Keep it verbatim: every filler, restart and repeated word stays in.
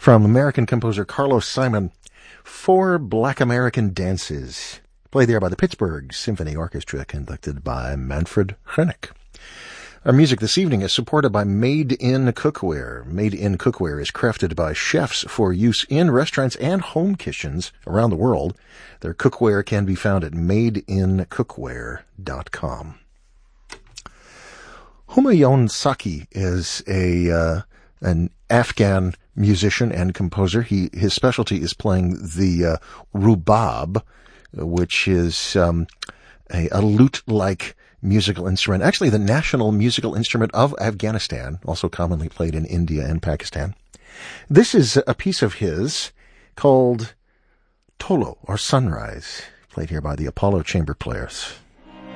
from American composer Carlos Simon, Four Black American Dances, played there by the Pittsburgh Symphony Orchestra, conducted by Manfred Hoenig. Our music this evening is supported by Made in Cookware. Made in Cookware is crafted by chefs for use in restaurants and home kitchens around the world. Their cookware can be found at made in cookware dot com. Humayun Saki is a uh, an Afghan musician and composer. He his specialty is playing the uh, rubab, which is um, a, a lute-like musical instrument, actually the national musical instrument of Afghanistan, also commonly played in India and Pakistan. This is a piece of his called Tolo, or Sunrise, played here by the Apollo Chamber Players.